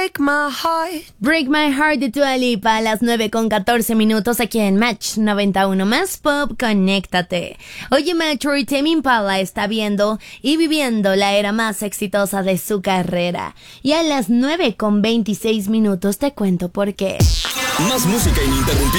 Break My Heart de Dua Lipa a las 9:14 aquí en Match 91 más Pop, conéctate. Oye, Metro y Tame Impala está viendo y viviendo la era más exitosa de su carrera. Y a las 9:26 te cuento por qué. Más música ininterrumpida.